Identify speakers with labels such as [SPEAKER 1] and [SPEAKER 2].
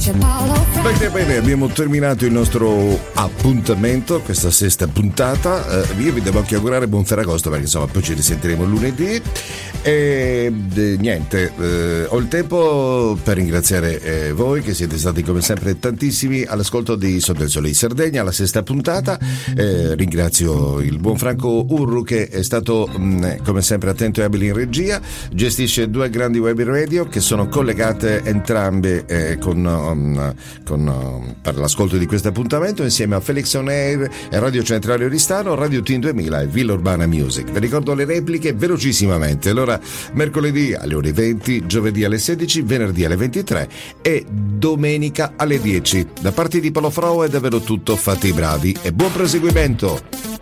[SPEAKER 1] Bene, abbiamo terminato il nostro appuntamento, questa sesta puntata. Io vi devo anche augurare buon Ferragosto, perché insomma poi ci risentiremo lunedì. E niente, ho il tempo per ringraziare voi che siete stati come sempre tantissimi all'ascolto di Sotto il Sole di Sardegna, alla sesta puntata. Ringrazio il buon Franco Urru, che è stato come sempre attento e abile in regia, gestisce due grandi web radio che sono collegate entrambe per l'ascolto di questo appuntamento, insieme a Felix On Air e Radio Centrale Oristano, Radio Team 2000 e Villa Urbana Music. Vi ricordo le repliche velocissimamente. Allora, mercoledì alle ore 20, giovedì alle 16, venerdì alle 23 e domenica alle 10. Da parte di Paolo Frau è davvero tutto, fate i bravi e buon proseguimento.